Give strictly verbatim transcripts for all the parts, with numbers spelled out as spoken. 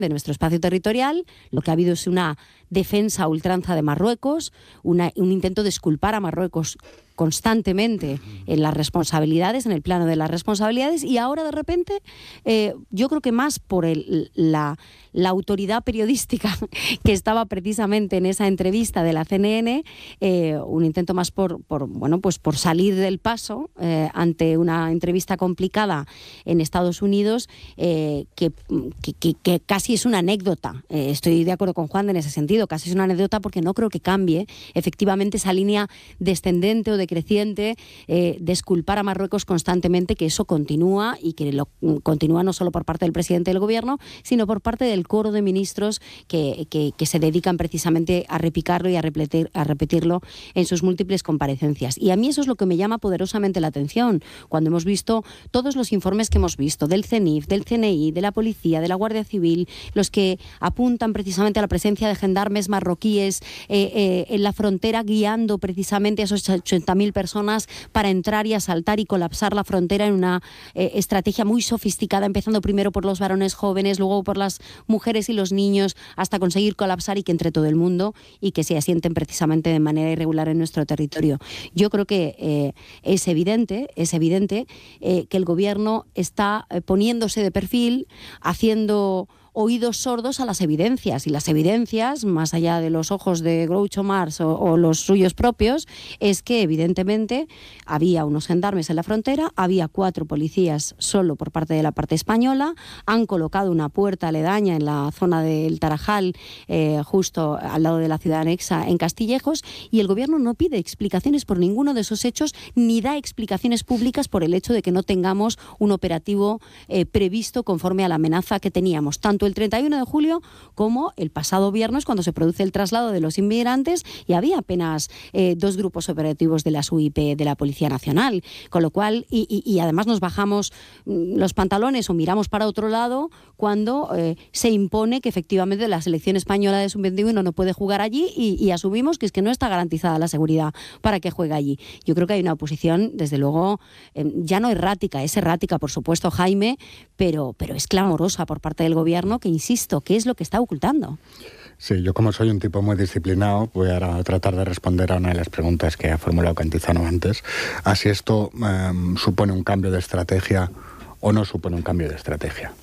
de nuestro espacio territorial. Lo que ha habido es una defensa a ultranza de Marruecos, una, un intento de exculpar a Marruecos constantemente en las responsabilidades, en el plano de las responsabilidades, y ahora de repente eh, yo creo que más por el, la, la autoridad periodística que estaba precisamente en esa entrevista de la C N N, eh, un intento más por, por, bueno, pues por salir del paso eh, ante una entrevista complicada en Estados Unidos, eh, que, que, que, que casi es una anécdota. Eh, estoy de acuerdo con Juan en ese sentido, casi es una anécdota porque no creo que cambie efectivamente esa línea descendente o de creciente eh, de exculpar a Marruecos constantemente, que eso continúa y que lo continúa no solo por parte del presidente del gobierno, sino por parte del coro de ministros que, que, que se dedican precisamente a repicarlo y a, repetir, a repetirlo en sus múltiples comparecencias. Y a mí eso es lo que me llama poderosamente la atención, cuando hemos visto todos los informes que hemos visto del CENIF, del C N I, de la Policía, de la Guardia Civil, los que apuntan precisamente a la presencia de gendarmes marroquíes eh, eh, en la frontera, guiando precisamente a esos ochenta mil personas para entrar y asaltar y colapsar la frontera en una eh, estrategia muy sofisticada, empezando primero por los varones jóvenes, luego por las mujeres y los niños, hasta conseguir colapsar y que entre todo el mundo y que se asienten precisamente de manera irregular en nuestro territorio. Yo creo que eh, es evidente, es evidente eh, que el gobierno está eh, poniéndose de perfil, haciendo oídos sordos a las evidencias, y las evidencias, más allá de los ojos de Groucho Marx o, o los suyos propios, es que evidentemente había unos gendarmes en la frontera, había cuatro policías solo por parte de la parte española, han colocado una puerta aledaña en la zona del Tarajal, eh, justo al lado de la ciudad anexa en Castillejos, y el gobierno no pide explicaciones por ninguno de esos hechos, ni da explicaciones públicas por el hecho de que no tengamos un operativo eh, previsto conforme a la amenaza que teníamos, tanto el treinta y uno de julio como el pasado viernes, cuando se produce el traslado de los inmigrantes y había apenas eh, dos grupos operativos de las U I P de la Policía Nacional, con lo cual, y, y, y además nos bajamos los pantalones o miramos para otro lado cuando eh, se impone que efectivamente la selección española de sub veintiuno no puede jugar allí y, y asumimos que es que no está garantizada la seguridad para que juegue allí. Yo creo que hay una oposición, desde luego, eh, ya no errática, es errática, por supuesto, Jaime, pero, pero es clamorosa por parte del gobierno, que insisto, ¿qué es lo que está ocultando? Sí, yo como soy un tipo muy disciplinado, voy ahora a tratar de responder a una de las preguntas que ha formulado Cantizano antes, a si esto eh, supone un cambio de estrategia o no supone un cambio de estrategia.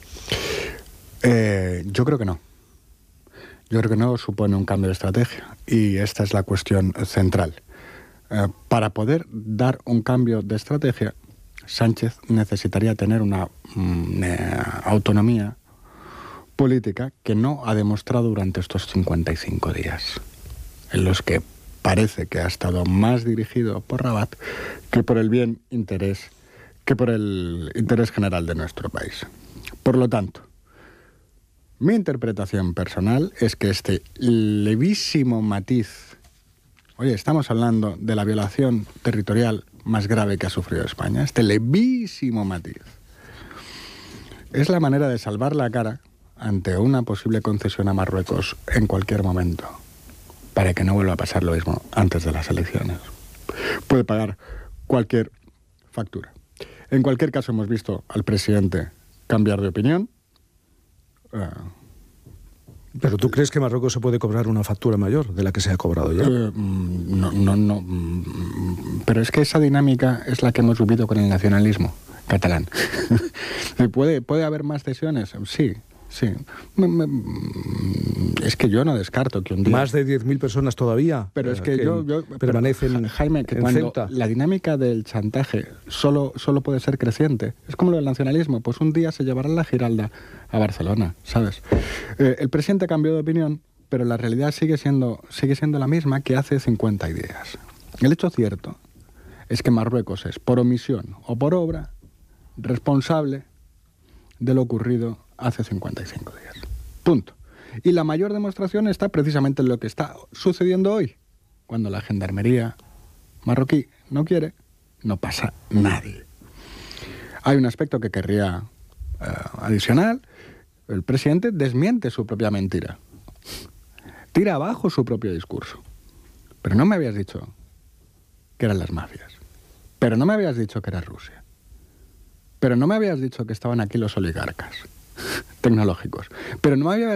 Eh, yo creo que no. Yo creo que no supone un cambio de estrategia, y esta es la cuestión central. Eh, para poder dar un cambio de estrategia, Sánchez necesitaría tener una mm, eh, autonomía política que no ha demostrado durante estos cincuenta y cinco días, en los que parece que ha estado más dirigido por Rabat que por el bien interés, que por el interés general de nuestro país. Por lo tanto, mi interpretación personal es que este levísimo matiz, oye, estamos hablando de la violación territorial más grave que ha sufrido España, este levísimo matiz es la manera de salvar la cara ante una posible concesión a Marruecos en cualquier momento, para que no vuelva a pasar lo mismo antes de las elecciones. Puede pagar cualquier factura. En cualquier caso, hemos visto al presidente cambiar de opinión. Uh, ¿Pero tú crees que Marruecos se puede cobrar una factura mayor de la que se ha cobrado ya? Uh, no, no, no. Pero es que esa dinámica es la que hemos vivido con el nacionalismo catalán. ¿Puede, ¿Puede haber más cesiones? Sí. Sí, es que yo no descarto que un día... Más de diez mil personas todavía pero es que, que yo, yo permanecen pero, Jaime, que en cuando Ceuta. La dinámica del chantaje solo, solo puede ser creciente. Es como lo del nacionalismo, pues un día se llevará la Giralda a Barcelona, ¿sabes? Eh, el presidente cambió de opinión, pero la realidad sigue siendo, sigue siendo la misma que hace cincuenta días. El hecho cierto es que Marruecos es, por omisión o por obra, responsable de lo ocurrido hace cincuenta y cinco días. Punto. Y la mayor demostración está precisamente en lo que está sucediendo hoy. Cuando la gendarmería marroquí no quiere, no pasa nadie. Hay un aspecto que querría uh, adicional. El presidente desmiente su propia mentira. Tira abajo su propio discurso. Pero no me habías dicho que eran las mafias. Pero no me habías dicho que era Rusia. Pero no me habías dicho que estaban aquí los oligarcas tecnológicos. Pero no me había